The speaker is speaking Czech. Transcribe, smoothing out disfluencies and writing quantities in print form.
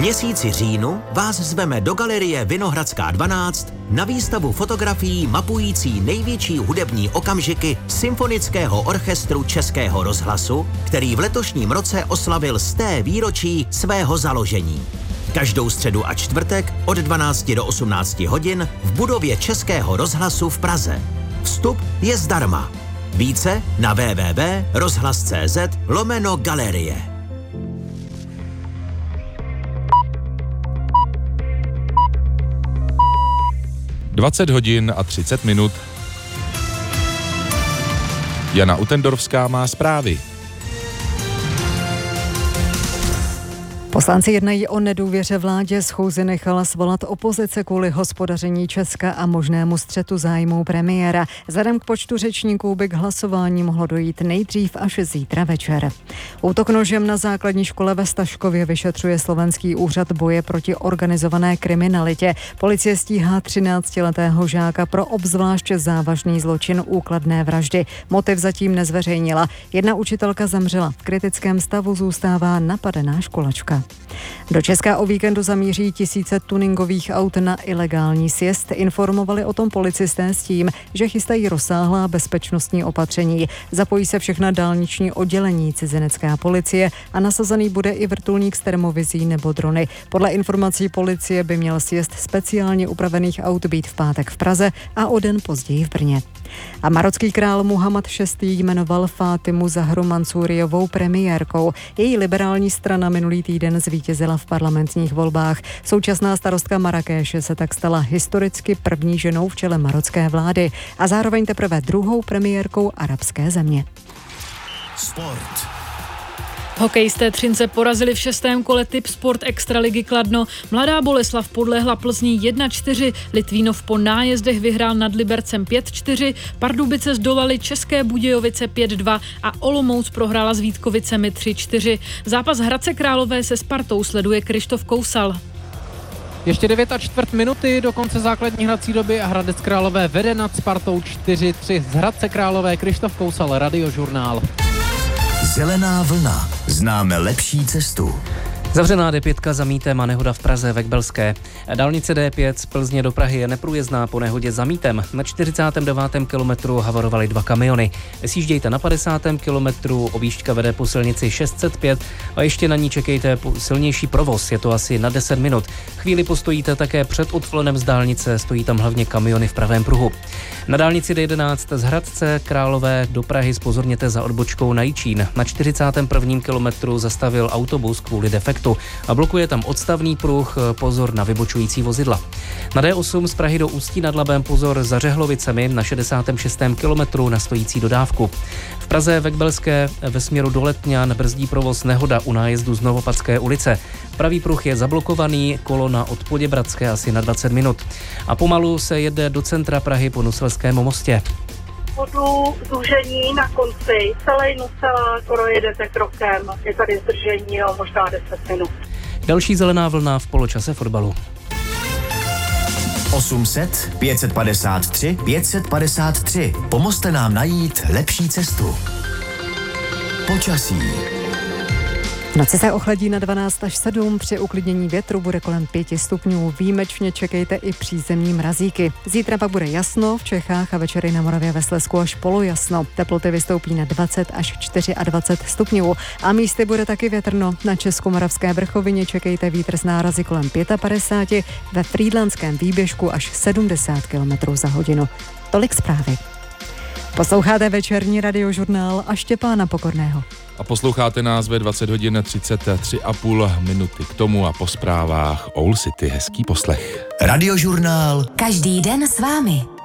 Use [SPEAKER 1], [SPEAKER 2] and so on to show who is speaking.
[SPEAKER 1] měsíci říjnu vás zveme do galerie Vinohradská 12 na výstavu fotografií mapující největší hudební okamžiky Symfonického orchestru Českého rozhlasu, který v letošním roce oslavil 100. výročí svého založení. Každou středu a čtvrtek od 12 do 18 hodin v budově Českého rozhlasu v Praze. Vstup je zdarma. Více na www.rozhlas.cz/galerie.
[SPEAKER 2] 20 hodin a 30 minut. Jana Utendorfská má zprávy.
[SPEAKER 3] Poslanci jednají o nedůvěře vládě, schůzi nechala svolat opozice kvůli hospodaření Česka a možnému střetu zájmů premiéra. Vzhledem k počtu řečníků by k hlasování mohlo dojít nejdřív až zítra večer. Útok nožem na základní škole ve Staškově vyšetřuje slovenský úřad boje proti organizované kriminalitě. Policie stíhá 13letého žáka pro obzvlášť závažný zločin úkladné vraždy. Motiv zatím nezveřejnila. Jedna učitelka zemřela. V kritickém stavu zůstává napadená školačka. Do Česka o víkendu zamíří tisíce tuningových aut na ilegální sjezd. Informovali o tom policisté s tím, že chystají rozsáhlá bezpečnostní opatření. Zapojí se všechna dálniční oddělení, cizinecká policie a nasazený bude i vrtulník s termovizí nebo drony. Podle informací policie by měl sjezd speciálně upravených aut být v pátek v Praze a o den později v Brně. A marocký král Muhammad VI. Jmenoval Fátimu Zahru Mansúriovou premiérkou. Její liberální strana minulý týden zvítězila v parlamentních volbách. Současná starostka Marrakéše se tak stala historicky první ženou v čele marocké vlády a zároveň teprve druhou premiérkou arabské země.
[SPEAKER 4] Sport.
[SPEAKER 5] Hokejisté Třince porazili v 6. kole Typ Sport Extraligy Kladno. Mladá Boleslav podlehla Plzni 1-4, Litvínov po nájezdech vyhrál nad Libercem 5-4, Pardubice zdolali České Budějovice 5-2 a Olomouc prohrála s Vítkovicemi 3-4. Zápas Hradce Králové se Spartou sleduje Krištof Kousal.
[SPEAKER 6] Ještě 9,25 minuty do konce základní hrací doby a Hradec Králové vede nad Spartou 4-3. Z Hradce Králové Krištof Kousal, Radiožurnál.
[SPEAKER 4] Zelená vlna. Známe lepší cestu.
[SPEAKER 7] Zavřená D5 zamítem a nehoda v Praze ve Kbelské. Dálnice D5 z Plzně do Prahy je neprůjezdná po nehodě zamítem. Na 49. kilometru havarovaly 2 kamiony. Sjíždějte na 50. kilometru, objížďka vede po silnici 605 a ještě na ní čekejte silnější provoz, je to asi na 10 minut. Chvíli postojíte také před odklonem z dálnice, stojí tam hlavně kamiony v pravém pruhu. Na dálnici D11 z Hradce Králové do Prahy zpozorněte za odbočkou na Jičín. Na 41. kilometru zastavil autobus kvůli defektu a blokuje tam odstavný pruh, pozor na vybočující vozidla. Na D8 z Prahy do Ústí nad Labem pozor za Řehlovicemi na 66. kilometru na stojící dodávku. V Praze ve Kbelské ve směru do Letňan brzdí provoz nehoda u nájezdu z Novopadské ulice. Pravý pruh je zablokovaný, kolona od Poděbradské asi na 20 minut. A pomalu se jede do centra Prahy po Nuselském mostě.
[SPEAKER 8] Vodu zúžení na konci, celý Nusela projedete krokem, je tady zdržení o možná 10 minut.
[SPEAKER 7] Další zelená vlna v poločase fotbalu.
[SPEAKER 4] 800 553 553. Pomozte nám najít lepší cestu. Počasí.
[SPEAKER 3] V noci se ochladí na 12 až 7, při uklidnění větru bude kolem 5 stupňů. Výjimečně čekejte i přízemní mrazíky. Zítra pak bude jasno, v Čechách a večery na Moravě ve Slezsku až polojasno. Teploty vystoupí na 20 až 24 stupňů a místy bude taky větrno. Na Českomoravské vrchovině čekejte vítr s nárazy kolem 55, ve Frýdlantském výběžku až 70 km za hodinu. Tolik zprávy. Posloucháte večerní Radiožurnál a Štěpána Pokorného.
[SPEAKER 2] A posloucháte nás ve 20 hodin 33,5 minuty k tomu a po zprávách Owl City. Hezký poslech.
[SPEAKER 4] Radiožurnál.
[SPEAKER 9] Každý den s vámi.